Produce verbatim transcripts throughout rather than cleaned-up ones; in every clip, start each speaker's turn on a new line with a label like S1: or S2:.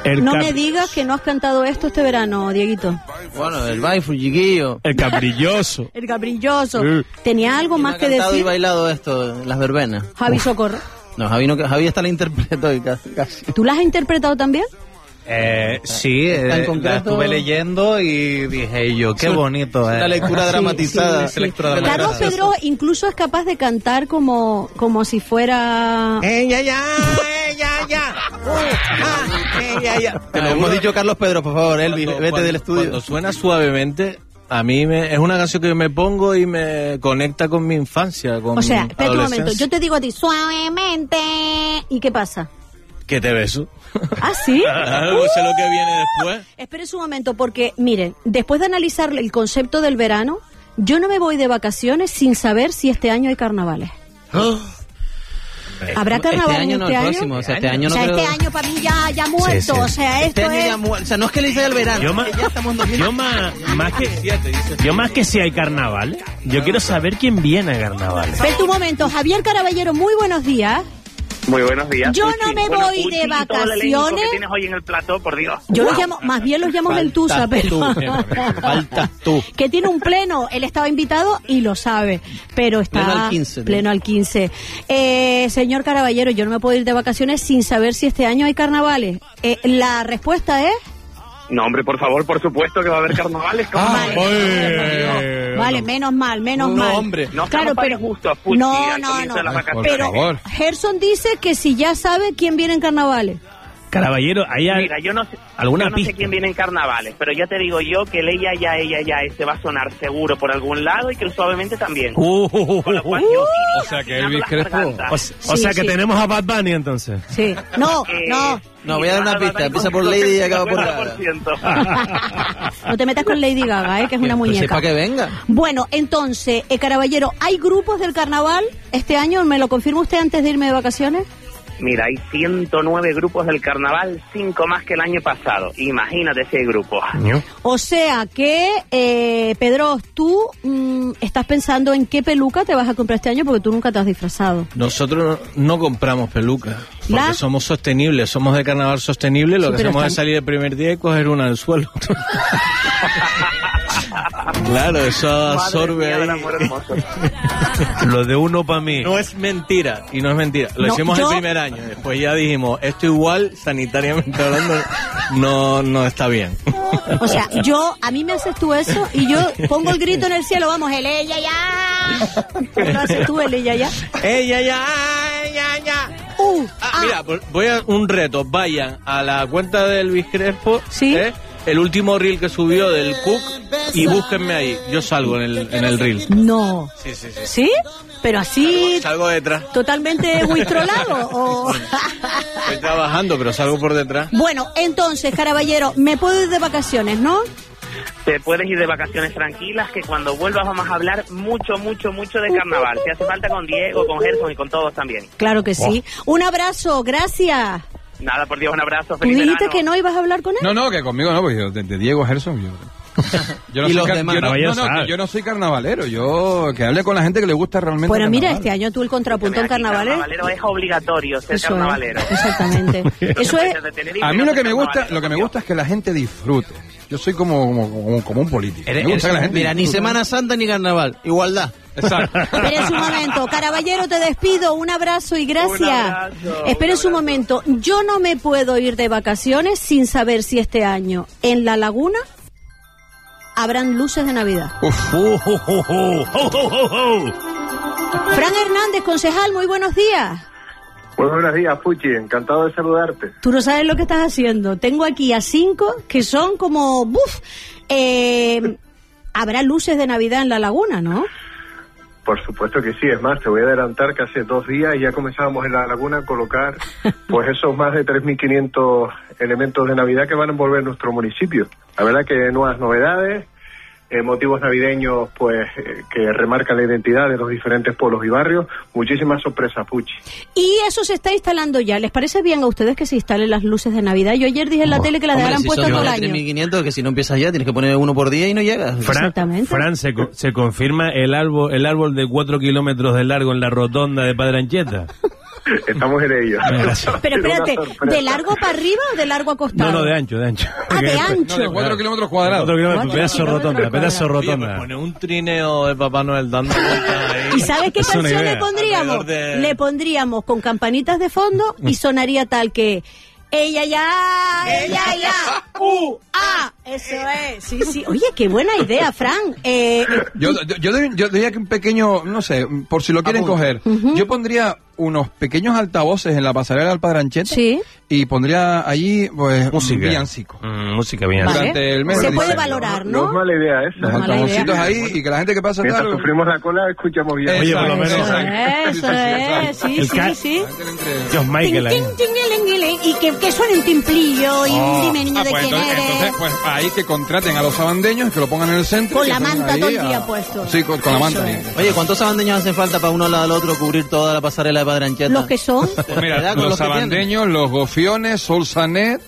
S1: El
S2: no
S1: cap...
S2: me digas que no has cantado esto este verano, Dieguito.
S3: Bueno, el baile, chiquillo.
S1: El cabrilloso.
S2: El cabrilloso.
S1: Sí.
S2: ¿Tenía algo más
S3: ha
S2: que
S3: cantado
S2: decir?
S3: y bailado esto, las verbenas.
S2: Javi Socorro.
S3: No, Javi, no, Javi hasta la interpretó y casi. casi.
S2: ¿Tú las has interpretado también?
S4: Eh, sí,
S3: ¿Está en
S4: eh,
S3: concreto?
S4: la estuve leyendo y dije yo, qué bonito.
S3: Una
S4: Eh.
S3: lectura
S2: Sí,
S3: dramatizada.
S2: sí, sí.
S3: Lectura
S2: Carlos
S3: dramatizada.
S2: Pedro incluso es capaz de cantar como, como si fuera...
S4: ¡Ella ya! ¡Ella ya! Uh, ah, ¡Ella ya!
S3: Te lo hemos dicho, Carlos Pedro, por favor, Elvis,
S4: Cuando-
S3: vete
S4: cuando-
S3: del estudio.
S4: Cuando suena suavemente, a mí me, es una canción que me pongo y me conecta con mi infancia, con
S2: O sea,
S4: mi
S2: espera un momento,
S4: adolescencia.
S2: yo te digo a ti, suavemente... ¿Y qué pasa?
S4: Que te beso.
S2: ¿Ah, sí?
S4: Algo sé lo que viene después.
S2: Espera un momento, porque, miren, después de analizar el concepto del verano, yo no me voy de vacaciones sin saber si este año hay carnavales. ¿Habrá carnaval
S3: Este año
S2: en
S3: no,
S2: este
S3: el
S2: año?
S3: próximo. O sea, este año
S2: O
S3: no
S2: sea,
S3: creo...
S2: este año para mí ya, ya muerto,
S4: Sí, sí.
S2: o sea,
S3: Este
S2: esto
S3: año
S2: es...
S3: ya mu- O sea, no es que le hice el verano.
S1: Yo más,
S3: es que ya estamos en dos mil
S1: yo más, más que yo más que si hay carnaval, yo quiero saber quién viene a carnaval.
S2: Espera un momento, Javier Caraballero, muy buenos días.
S5: Muy buenos días.
S2: Yo
S5: Puchi.
S2: no me
S5: Bueno,
S2: voy
S5: Puchi
S2: de
S5: y todo el elenco
S2: vacaciones.
S5: que tienes hoy en el plató, por Dios.
S2: Yo los llamo, más bien los llamo gentuza,
S3: Faltas
S2: pero...
S3: tú. Faltas tú.
S2: Que tiene un pleno, él estaba invitado y lo sabe, pero está...
S3: Pleno al quince, ¿no?
S2: Pleno al quince. Eh, señor Caraballero, yo no me puedo ir de vacaciones sin saber si este año hay carnavales. Eh, la respuesta es...
S5: No, hombre, por favor, por supuesto que va a haber carnavales. ¿cómo
S2: Vale,
S5: no?
S1: Oye.
S2: vale, menos mal, menos
S3: No,
S2: mal.
S3: hombre.
S5: No
S2: claro,
S5: estamos para
S2: pero
S5: injustos, Puchi,
S2: no,
S5: al
S2: no,
S5: comienzo
S2: no.
S5: de las vacaciones.
S2: Pero
S4: Por favor.
S2: Gerson dice que si ya sabe quién viene en carnavales.
S1: Caraballero, ¿hay al-
S5: Mira, yo no sé,
S1: alguna
S5: yo no
S1: pista?
S5: sé quién viene en carnavales, pero ya te digo yo que el ella ya, ella ya, ese va a sonar seguro por algún lado y que el suavemente también.
S1: Uh, uh, uh,
S5: Con lo
S1: uh,
S5: cual
S1: uh.
S5: yo iría
S4: O sea, que
S5: afinando
S4: Elvis
S5: las
S4: Crespo-
S5: gargantas.
S1: O, o
S2: Sí,
S1: sea que
S2: sí.
S1: tenemos a Bad Bunny entonces.
S2: Sí. No,
S5: Eh,
S2: no.
S3: No, voy a dar una pista. Empieza por Lady y acaba por Gaga.
S5: Gaga.
S2: No te metas con Lady Gaga, eh, que es una
S3: Pues es
S2: muñeca.
S3: para que venga.
S2: Bueno, entonces, eh, Caraballero, ¿hay grupos del carnaval este año? ¿Me lo confirma usted antes de irme de vacaciones?
S5: Mira, hay ciento nueve grupos del carnaval, cinco más que el año pasado. Imagínate ese grupo.
S2: O sea que, eh, Pedro, tú mm, estás pensando en qué peluca te vas a comprar este año porque tú nunca te has disfrazado.
S4: Nosotros no compramos pelucas, porque
S2: ¿La?
S4: somos sostenibles, somos de carnaval sostenible, lo
S2: Sí,
S4: que
S2: pero
S4: hacemos
S2: están-
S4: es salir el primer día y coger una del suelo. Claro, eso absorbe
S5: Madre mía, del
S4: ahí.
S5: amor hermoso.
S1: Lo de uno para mí.
S4: No es mentira, y no es mentira. Lo
S2: No,
S4: hicimos
S2: yo-
S4: el primer año, después ya dijimos, esto igual, sanitariamente hablando, no, no está bien.
S2: O sea, yo, a mí me haces tú eso y yo pongo el grito en el cielo, vamos, el ella ya. ¿No haces tú el ella ya?
S4: ¡Ella ya! ¡Ya, ya!
S2: Uh,
S4: Ah,
S2: ah,
S4: mira, pues voy a un reto. Vayan a la cuenta de Elvis Crespo,
S2: Sí.
S4: ¿eh? El último reel que subió del Cook, y búsquenme ahí. Yo salgo en el, en el reel.
S2: no.
S4: Sí, sí, sí.
S2: ¿Sí? Pero así,
S4: Salgo detrás.
S2: totalmente huistrolado. O...
S4: Estoy trabajando, pero salgo por detrás.
S2: Bueno, entonces, Caraballero, me puedo ir de vacaciones, ¿no?
S5: Te puedes ir de vacaciones tranquilas, que cuando vuelvas vamos a hablar mucho, mucho, mucho de carnaval. Si hace falta con Diego, con Gerson y con todos también.
S2: Claro que sí. Un abrazo, gracias.
S5: Nada, por Dios, un abrazo.
S2: ¿Tú
S5: Feliz
S2: dijiste
S5: verano.
S2: que no ibas a hablar con él?
S6: No, no, que conmigo no, porque yo, de, de Diego Gerson, yo... Yo no
S3: Y
S6: soy
S3: los
S6: car-
S3: demás.
S6: yo no,
S1: Caballero
S6: no, no,
S1: sabe.
S6: que yo no soy carnavalero, yo que hable con la gente que le gusta realmente.
S2: Bueno,
S6: el
S2: mira,
S6: carnaval.
S2: este año tú el contrapunto en
S5: Mira, aquí
S2: carnavales.
S5: carnavalero es obligatorio ser
S2: Eso es,
S5: carnavalero.
S2: exactamente. Eso es...
S6: A mí lo que me gusta, lo que me gusta es que la gente disfrute. Yo soy como como, como, como un político. Me gusta que la gente
S3: Mira, ni
S6: disfrute.
S3: Semana Santa ni Carnaval. Igualdad.
S6: Exacto.
S2: Esperen un momento, Caraballero, te despido, un abrazo y gracias.
S5: Un abrazo,
S2: Esperen
S5: un
S2: un
S5: abrazo.
S2: momento, yo no me puedo ir de vacaciones sin saber si este año en La Laguna habrán luces de Navidad.
S1: Uh, uh, uh, uh, uh, uh, uh, uh.
S2: Fran Hernández, concejal, muy buenos días.
S7: Muy buenos días, Puchi, encantado de saludarte.
S2: Tú no sabes lo que estás haciendo. Tengo aquí a cinco que son como... ¡Buf! Eh, habrá luces de Navidad en La Laguna, ¿no?
S7: Por supuesto que sí, es más, te voy a adelantar que hace dos días ya comenzábamos en la laguna a colocar pues esos más de tres mil quinientos elementos de Navidad que van a envolver nuestro municipio. La verdad que nuevas novedades, eh, motivos navideños pues eh, que remarcan la identidad de los diferentes pueblos y barrios, muchísimas sorpresas, Puchi.
S2: Y eso se está instalando ya. ¿Les parece bien a ustedes que se instalen las luces de Navidad? Yo ayer dije en la tele que las
S3: Hombre,
S2: dejaran
S3: si
S2: puestas
S3: son
S2: todo el
S3: más de
S2: año.
S3: tres mil quinientos, que si no empiezas ya tienes que poner uno por día y no llegas.
S1: Fran,
S2: Exactamente.
S1: Fran, se, co- se confirma el árbol, el árbol de cuatro kilómetros de largo en la rotonda de Padre Anchieta.
S7: Estamos en ello.
S2: Pero espérate, ¿de largo para arriba o de largo acostado?
S1: No, no, de ancho, de ancho.
S2: Ah, de
S6: No,
S2: ancho.
S6: de cuatro kilómetros cuadrados.
S1: Otro kilómetro, pedazo
S2: kilómetros
S1: rotonda, pedazo
S4: Oye, pues
S1: rotonda.
S4: pone un trineo de Papá Noel dando vueltas ahí.
S2: ¿Y sabes qué
S1: Es una
S2: canción
S1: idea.
S2: le pondríamos?
S4: Alrededor de-
S2: Le pondríamos con campanitas de fondo y sonaría tal que... Ella ya, ella ya, uh, ah, eso es, sí, sí. Oye, qué buena idea, Fran. Eh,
S6: Yo, yo, yo, diría- yo diría que un pequeño, no sé, por si lo quieren coger, yo pondría unos pequeños altavoces en la pasarela del Padre Anchieta
S2: Sí.
S6: y pondría allí, pues,
S1: Música.
S6: un villancico.
S1: Mm, música bien.
S2: Vale.
S6: Durante el mes
S2: Se
S6: de
S2: puede
S6: diciembre.
S2: valorar,
S7: No es
S2: ¿no?
S7: mala idea
S6: Los
S7: esa.
S2: No, mala
S6: altavoncitos
S2: idea.
S6: ahí y que la gente que pasa,
S7: Mientras
S6: claro.
S7: sufrimos la cola, escuchamos bien.
S1: Oye, por lo
S6: Exacto,
S1: menos-
S6: exacto.
S2: Eso es, sí,
S1: El
S2: sí,
S1: ca-
S2: sí.
S1: Dios Michael ahí.
S2: Tin, tin, tin, tin, tin, y que, que suene un timplillo y un dime niño
S6: Ah,
S2: de
S6: pues
S2: quién
S6: entonces,
S2: eres.
S6: entonces, pues ahí que contraten a los sabandeños, que lo pongan en el centro.
S2: Con
S6: y
S2: la
S6: que pongan
S2: manta
S6: ahí
S2: todo el
S6: a-
S2: día puesto.
S6: Sí, con, con la manta. ahí.
S3: Oye, ¿cuántos sabandeños hacen falta para uno al lado del otro cubrir toda la pasarela de Padre Anchieta?
S2: Los que son.
S6: Pues mira,
S3: Cuidado con
S6: los
S3: los que
S6: sabandeños, los gofiones, Solsanet,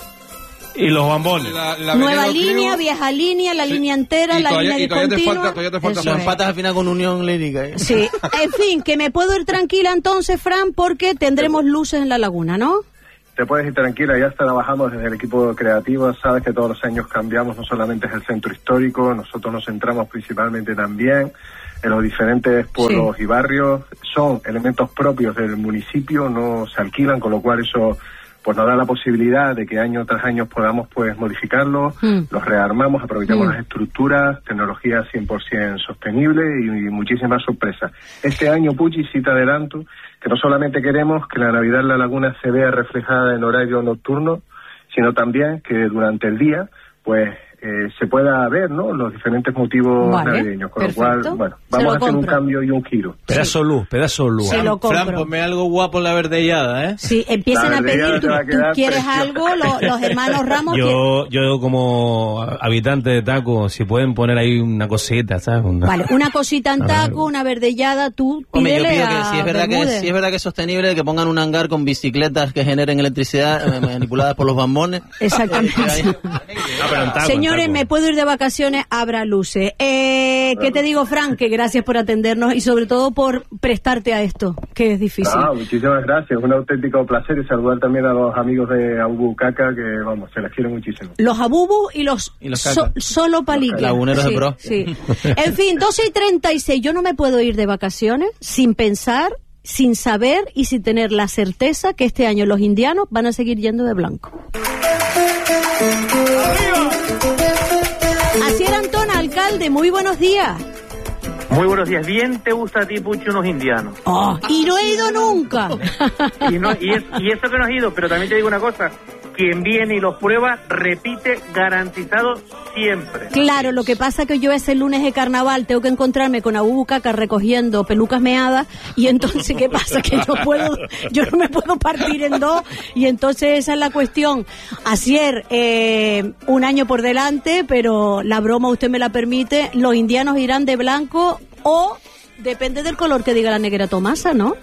S1: Y los bambones.
S6: la, la
S2: Nueva
S6: Venedo
S2: línea,
S6: Crew,
S2: vieja línea, la
S6: Sí.
S2: línea entera,
S6: Y
S2: la
S6: todavía-
S2: línea
S6: y todavía te
S2: discontinua.
S6: falta- todavía te falta
S2: Eso
S3: Lo
S2: es.
S3: empatas al final con Unión Lírica. ¿eh?
S2: Sí, en fin, que me puedo ir tranquila entonces, Fran, porque tendremos luces en la laguna, ¿no?
S7: Te puedes ir tranquila, ya trabajamos desde el equipo creativo, sabes que todos los años cambiamos, no solamente es el centro histórico, nosotros nos centramos principalmente también en los diferentes pueblos y barrios, son elementos propios del municipio, no se alquilan, con lo cual eso pues nos da la posibilidad de que año tras año podamos pues modificarlos,
S2: Mm.
S7: los rearmamos, aprovechamos
S2: Mm.
S7: las estructuras, tecnología cien por ciento sostenible y, y muchísimas sorpresas. Este año, Puchi, sí te adelanto, que no solamente queremos que la Navidad en la Laguna se vea reflejada en horario nocturno, sino también que durante el día, pues, eh, se pueda ver, ¿no?, los diferentes motivos
S2: Vale,
S7: navideños, con
S2: perfecto.
S7: lo cual, bueno,
S2: Se
S7: vamos
S2: lo
S7: a hacer un
S2: compro.
S7: cambio y un giro.
S1: Pedazo de luz, pedazo de luz.
S2: Se lo
S4: Fran,
S2: compro.
S4: ponme algo guapo en la verdellada, ¿eh?
S2: Sí, empiecen
S7: La
S2: a
S7: verdad
S2: pedir,
S7: te
S2: tú,
S7: va a
S2: tú
S7: quedar
S2: quieres
S7: preciosa.
S2: algo, Lo- los hermanos Ramos.
S1: Yo, yo como habitante de Taco, si pueden poner ahí una cosita, ¿sabes? Una-
S2: Vale, una cosita en
S1: A
S2: taco,
S1: ver.
S2: una verdellada, tú
S3: Hombre, yo
S2: pídele
S3: pido que
S2: a
S3: si es verdad que
S2: Bermúdez.
S3: si es verdad que es sostenible, que pongan un hangar con bicicletas que generen electricidad eh, manipuladas por los bambones.
S2: Exactamente.
S1: Ah, pero en Taco, en
S2: Señores,
S1: Taco.
S2: me puedo ir de vacaciones, habrá luces. Eh, ¿Qué te digo, Frank? Que gracias por atendernos y sobre todo por prestarte a esto, que es difícil.
S7: Ah, muchísimas gracias, un auténtico placer y saludar también a los amigos de Aubucaca que, vamos, se les quiere muchísimo.
S2: Los abubu y los,
S3: Y los
S2: so-
S3: caca.
S2: solo paliques.
S3: Laguneros de
S2: Sí,
S3: pro.
S2: sí. En fin, doce y treinta y seis. Yo no me puedo ir de vacaciones sin pensar, sin saber y sin tener la certeza que este año los indianos van a seguir yendo de blanco. Así era Antón, alcalde. Muy buenos días.
S5: Muy buenos días. Bien te gusta a ti, Puchi, unos indianos.
S2: Oh, y no he ido nunca.
S5: Y, no, y, es, y eso que no has ido, pero también te digo una cosa. Quien viene y los prueba, repite garantizado siempre.
S2: Claro, lo que pasa que yo ese lunes de carnaval tengo que encontrarme con Abubu Caca recogiendo pelucas meadas y entonces ¿qué pasa? Que yo puedo, yo no me puedo partir en dos y entonces esa es la cuestión. Asier, eh, un año por delante, pero la broma usted me la permite, los indianos irán de blanco o depende del color que diga la negra Tomasa, ¿no?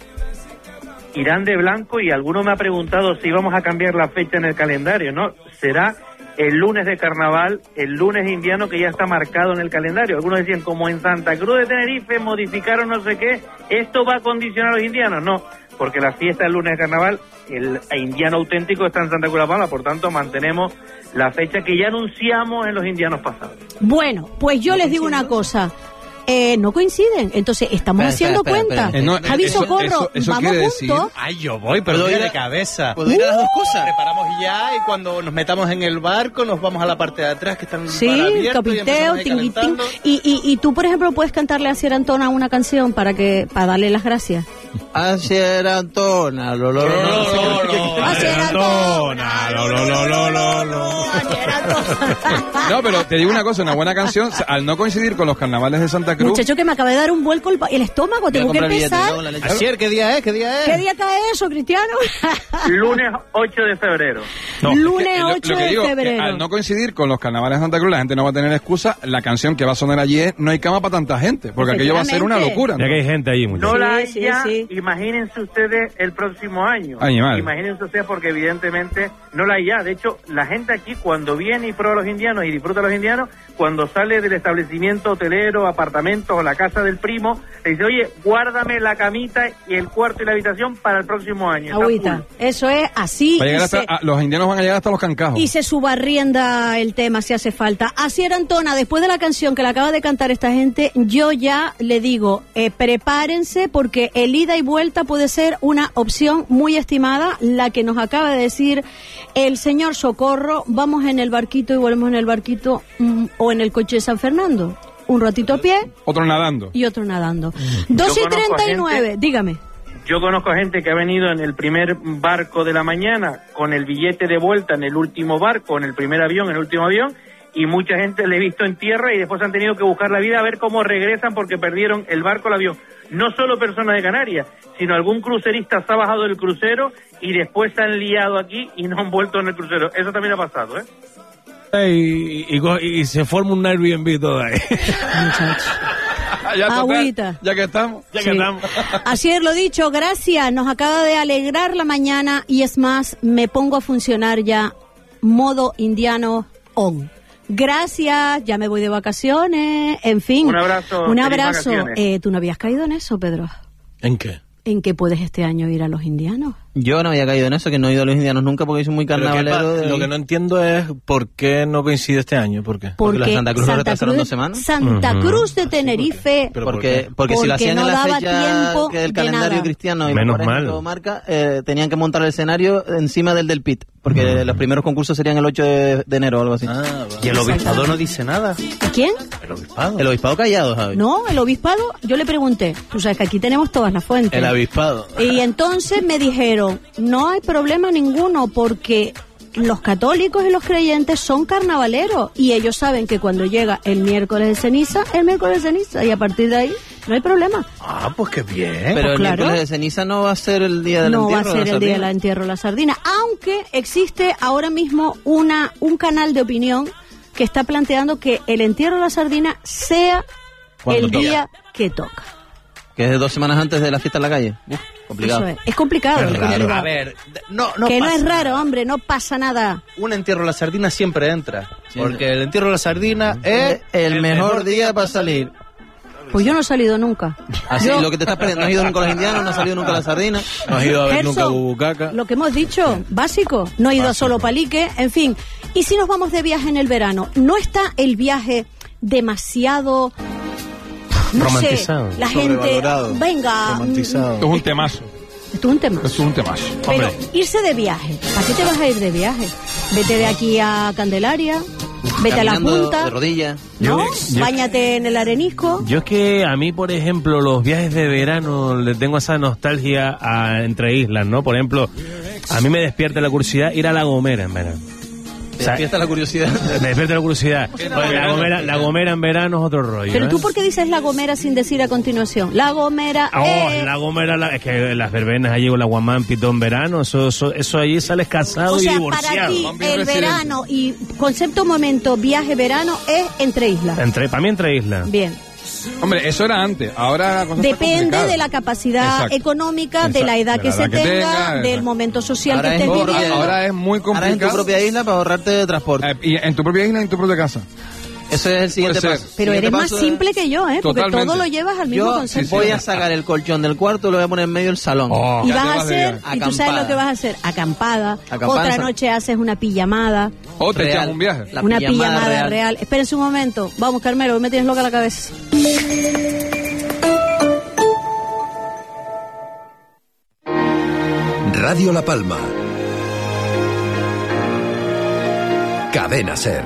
S5: Irán de blanco y alguno me ha preguntado si íbamos a cambiar la fecha en el calendario, ¿no? Será el lunes de carnaval, el lunes indiano que ya está marcado en el calendario. Algunos decían, como en Santa Cruz de Tenerife modificaron no sé qué, ¿esto va a condicionar a los indianos? No, porque la fiesta del lunes de carnaval, el indiano auténtico está en Santa Cruz de la Palma, por tanto mantenemos la fecha que ya anunciamos en los indianos pasados.
S2: Bueno, pues yo les digo una cosa. Eh, no coinciden, entonces estamos
S3: Espera,
S2: haciendo
S3: espera, espera,
S2: cuenta.
S3: espera.
S6: Eh, no,
S2: Javi
S6: eso-
S2: Socorro,
S6: eso- eso
S2: vamos
S6: quiere
S2: juntos.
S6: decir-
S4: Ay, yo voy, pero
S3: ¿Puedo
S4: voy
S3: ir
S4: de
S3: a-
S4: cabeza.
S3: ¿Puedo ir a las dos cosas?
S4: Preparamos ya y cuando nos metamos en el barco nos vamos a la parte de atrás que están
S2: Sí,
S4: para abierto y
S2: topiteo,
S4: empezamos ahí
S2: tinguitín.
S4: calentando.
S2: Y, y, y tú, por ejemplo, puedes cantarle a Sierra Antona una canción para que para darle las gracias.
S3: Asier Antona, lo, lo, lo, lo, no sé qué-
S4: Lo, lo, lo.
S2: A Sierra Antona,
S1: lo, lo, lo, lo, lo, lo.
S2: a Sierra Antona.
S6: No, pero te digo una cosa, una buena canción, al no coincidir con los carnavales de Santa Cruz,
S2: Muchacho, que me acaba de dar un vuelco el, pa- el estómago,
S3: Voy a
S2: tengo que
S3: comprar billetes,
S2: empezar.
S3: me cago en la leche.
S4: Asier, ¿qué día es? ¿Qué día es?
S2: ¿Qué día cae eso, Cristiano?
S5: Lunes ocho de febrero.
S6: no,
S2: Lunes
S6: es que lo-
S2: ocho
S6: lo que
S2: de
S6: digo, que
S2: febrero.
S6: al no coincidir con los carnavales de Santa Cruz, la gente no va a tener excusa, la canción que va a sonar allí es No hay cama para tanta gente, porque aquello va a ser una locura.
S1: Ya
S6: ¿no?
S1: que hay gente ahí,
S5: No
S1: muchachos.
S5: la hay
S2: sí,
S5: ya,
S2: sí.
S5: imagínense ustedes el próximo año.
S6: Animal.
S5: Imagínense ustedes porque evidentemente no la hay ya. De hecho, la gente aquí cuando viene y prueba a los indianos y disfruta a los indianos, cuando sale del establecimiento hotelero, apartamento, apartamentos o la casa del primo, le dice, oye, guárdame la camita y el cuarto y la habitación para el próximo año.
S2: Agüita, eso es así.
S6: Va a llegar
S2: y
S6: hasta-
S2: se-
S6: ah, los indianos van a llegar hasta los cancajos.
S2: Y se subarrienda el tema si hace falta. Así era Antona, después de la canción que le acaba de cantar esta gente, yo ya le digo, eh, prepárense porque el ida y vuelta puede ser una opción muy estimada, la que nos acaba de decir el señor Socorro. Vamos en el barquito y volvemos en el barquito mm, o en el coche de San Fernando. Un ratito a pie
S6: Otros nadando.
S2: y otro nadando. dos y
S5: Yo conozco a
S2: treinta y nueve,
S5: gente-
S2: dígame.
S5: Yo conozco gente que ha venido en el primer barco de la mañana con el billete de vuelta en el último barco, en el primer avión, en el último avión, y mucha gente le he visto en tierra y después han tenido que buscar la vida a ver cómo regresan porque perdieron el barco, el avión. No solo personas de Canarias, sino algún crucerista se ha bajado del crucero y después se han liado aquí y no han vuelto en el crucero. Eso también ha pasado, ¿eh?
S1: Y, y, y- y se forma un Airbnb todo ahí.
S6: Ya, total,
S2: Agüita.
S6: ya que estamos.
S1: Ya que
S2: Sí.
S1: estamos.
S2: Así es, lo dicho, gracias, nos acaba de alegrar la mañana y es más, me pongo a funcionar ya modo indiano on. Gracias, ya me voy de vacaciones, en fin.
S5: Un abrazo,
S2: Un
S5: feliz
S2: abrazo.
S5: vacaciones.
S2: Eh, ¿Tú no habías caído en eso, Pedro?
S4: ¿En qué?
S2: ¿En qué puedes este año ir a los indianos?
S3: Yo no había caído en eso, que no he ido a los indianos nunca porque soy muy
S4: Pero ¿qué
S3: carnavalero.
S4: pa-
S3: de-
S4: Lo que no entiendo es por qué no coincide este año. ¿Por qué?
S3: Porque la Santa Cruz lo retrasaron
S2: de-
S3: dos semanas.
S2: Santa
S1: Ujú.
S2: Cruz de Tenerife.
S4: Pero ¿por
S3: Porque,
S4: qué?
S3: porque si lo
S2: Porque
S3: hacían
S2: no
S3: en la
S2: daba
S3: fecha
S2: tiempo
S3: que del
S2: de
S3: calendario
S2: nada.
S3: cristiano y
S1: Menos
S3: por ejemplo,
S1: mal.
S3: marca, eh, tenían que montar el escenario encima del del pit, porque los primeros concursos serían el ocho de, de enero o algo así.
S4: Ah, vale.
S8: Y el obispado no dice nada.
S2: ¿Quién?
S8: El obispado.
S3: El obispado callado, Javi.
S2: No, el obispado, yo le pregunté, tú sabes que aquí tenemos todas las fuentes.
S4: El avispado.
S2: Y entonces me dijeron, no hay problema ninguno porque los católicos y los creyentes son carnavaleros y ellos saben que cuando llega el miércoles de ceniza, el miércoles de ceniza y a partir de ahí no hay problema.
S8: Ah, pues qué bien.
S3: Pero
S2: pues
S3: el
S2: claro.
S3: miércoles de ceniza no va a ser el día del
S2: No va a
S3: entierro.
S2: ser el día del entierro de la sardina, aunque existe ahora mismo una un canal de opinión que está planteando que el entierro de la sardina sea
S3: Cuando
S2: el
S3: toca.
S2: día que toca.
S3: Que es de dos semanas antes de la fiesta en la calle. Uf, complicado.
S2: Eso es. Es complicado.
S8: Es
S2: es
S8: raro.
S2: complicado.
S8: A ver, no, no
S2: que no
S8: pasa
S2: es raro,
S8: nada.
S2: hombre, no pasa nada.
S8: Un entierro de la sardina siempre entra.
S3: Sí.
S8: Porque el entierro de la sardina es
S3: el, mejor día para salir.
S2: Pues yo no he salido nunca.
S3: Así,
S2: Yo-
S3: lo que te estás perdiendo. No has ido nunca a los indianos, no has salido nunca a la sardina.
S4: No has ido a ver
S2: Gerson,
S4: nunca Bubucaca.
S2: Lo que hemos dicho, básico. No he ido a solo Palique, en fin. Y si nos vamos de viaje en el verano, ¿no está el viaje demasiado... No
S1: Romantizado.
S2: sé, la gente...
S4: Sobrevalorado.
S2: Venga,
S4: Romantizado.
S6: Esto es un temazo.
S2: esto es un tema.
S6: Esto es un temazo.
S2: Pero
S1: Hombre.
S2: irse de viaje, ¿para qué te vas a ir de viaje? Vete de aquí a Candelaria, vete a la
S3: Caminando
S2: punta,
S3: de rodillas.
S2: ¿no?
S1: Yo- yo-
S2: Báñate en el arenisco.
S1: Yo es que a mí, por ejemplo, los viajes de verano le tengo esa nostalgia a, entre islas, ¿no? Por ejemplo, a mí me despierta la curiosidad ir a La Gomera en verano.
S3: Te despierta la curiosidad.
S1: Me despierta la curiosidad. Porque la, Gomera, la Gomera en verano es otro rollo.
S2: Pero
S1: ¿eh?
S2: tú, ¿por qué dices La Gomera sin decir a continuación? La Gomera
S1: Oh,
S2: es...
S1: la Gomera, la- es que las verbenas allí con la guamán, pitón, verano, eso, eso, eso allí sales casado
S2: O sea,
S1: y
S2: para
S1: divorciado.
S2: ti
S6: Van bien
S2: el
S6: residentes.
S2: verano y concepto momento viaje verano es entre islas.
S1: Entre, para mí entre islas.
S2: Bien.
S6: Hombre, eso era antes. Ahora la cosa está
S2: Depende
S6: complicada.
S2: de la capacidad
S6: Exacto.
S2: económica, de la
S6: Exacto.
S2: edad
S6: De
S2: que
S6: la
S2: se
S6: edad que
S2: tenga,
S6: tenga,
S2: del
S6: exacto.
S2: momento social
S3: Ahora
S2: que
S3: es
S2: estés
S3: muy-
S2: viviendo.
S6: Ahora es muy
S3: Ahora es en tu
S6: complicado.
S3: propia isla para ahorrarte de transporte.
S6: Eh, y en tu propia isla y en tu propia casa.
S3: Ese es el siguiente
S6: Puede ser.
S3: paso.
S2: Pero
S3: Siguiente
S2: eres más
S3: paso es-
S2: simple que yo, ¿eh? Porque
S6: Totalmente.
S2: todo lo llevas al mismo
S3: Yo
S2: concepto.
S3: voy a sacar el colchón del cuarto y lo voy a poner en medio del salón.
S6: Oh,
S2: Y
S6: ya
S2: vas
S6: te
S2: a
S6: vas de
S2: hacer,
S6: viaje.
S2: y tú sabes lo
S3: Acampada.
S2: que vas a hacer, acampada.
S3: Acampada.
S2: Otra noche haces una pijamada,
S6: O te
S3: Real.
S6: echas un viaje.
S3: La
S2: una
S3: pijamada
S2: pijamada real.
S3: real.
S2: Espérense un momento. Vamos, Carmelo, me tienes loca la cabeza.
S9: Radio La Palma. Cadena Ser.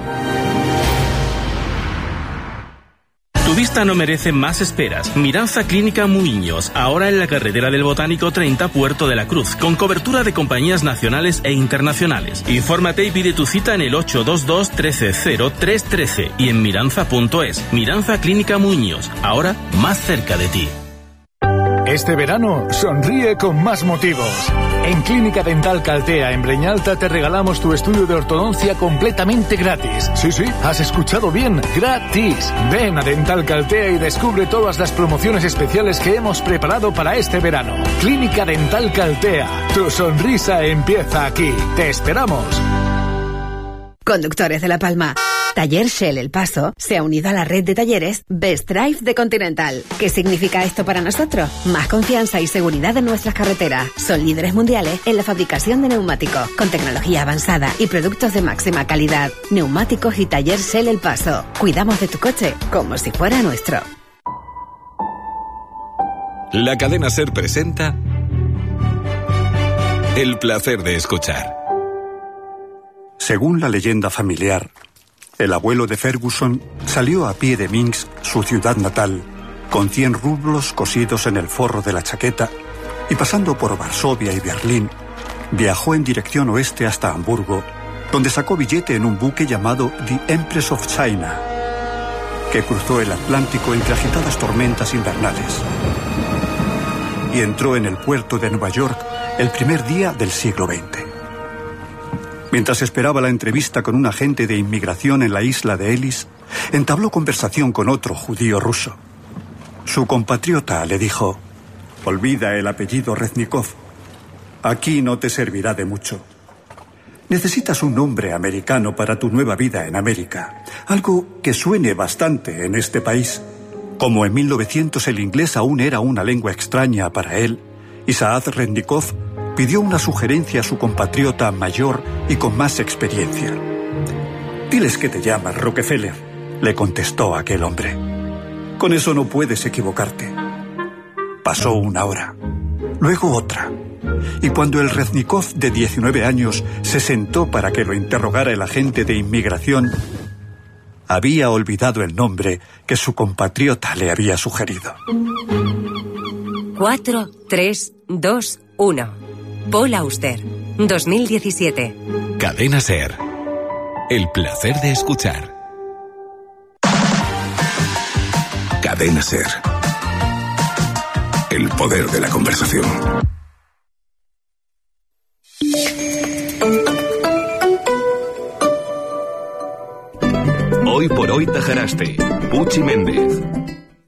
S10: Tu vista no merece más esperas. Miranza Clínica Muiños, ahora en la carretera del Botánico treinta, Puerto de la Cruz, con cobertura de compañías nacionales e internacionales. Infórmate y pide tu cita en el ocho dos dos, uno tres cero, tres uno tres y en miranza punto es. Miranza Clínica Muiños, ahora más cerca de ti.
S11: Este verano, sonríe con más motivos. En Clínica Dental Caltea, en Breñalta, te regalamos tu estudio de ortodoncia completamente gratis. Sí, sí, has escuchado bien, gratis. Ven a Dental Caltea y descubre todas las promociones especiales que hemos preparado para este verano. Clínica Dental Caltea, tu sonrisa empieza aquí. Te esperamos.
S12: Conductores de La Palma. Taller Shell El Paso se ha unido a la red de talleres Best Drive de Continental. ¿Qué significa esto para nosotros? Más confianza y seguridad en nuestras carreteras. Son líderes mundiales en la fabricación de neumáticos, con tecnología avanzada y productos de máxima calidad. Neumáticos y Taller Shell El Paso. Cuidamos de tu coche como si fuera nuestro.
S13: La cadena SER presenta El placer de escuchar.
S14: Según la leyenda familiar, el abuelo de Ferguson salió a pie de Minsk, su ciudad natal, con cien rublos cosidos en el forro de la chaqueta y pasando por Varsovia y Berlín, viajó en dirección oeste hasta Hamburgo, donde sacó billete en un buque llamado The Empress of China, que cruzó el Atlántico entre agitadas tormentas invernales y entró en el puerto de Nueva York el primer día del siglo veinte. Mientras esperaba la entrevista con un agente de inmigración en la isla de Ellis, entabló conversación con otro judío ruso. Su compatriota le dijo: olvida el apellido Reznikov. Aquí no te servirá de mucho. Necesitas un nombre americano para tu nueva vida en América. Algo que suene bastante en este país. Como en mil novecientos el inglés aún era una lengua extraña para él, Isaac Reznikov pidió una sugerencia a su compatriota mayor y con más experiencia. Diles que te llamas Rockefeller, le contestó aquel hombre. Con eso no puedes equivocarte. Pasó una hora, luego otra, y cuando el Reznikov de diecinueve años se sentó para que lo interrogara el agente de inmigración, había olvidado el nombre que su compatriota le había sugerido.
S15: cuatro, tres, dos, uno. Paul Auster, dos mil diecisiete.
S13: Cadena SER. El placer de escuchar. Cadena SER. El poder de la conversación. Hoy por hoy Tajaraste. Puchi Méndez.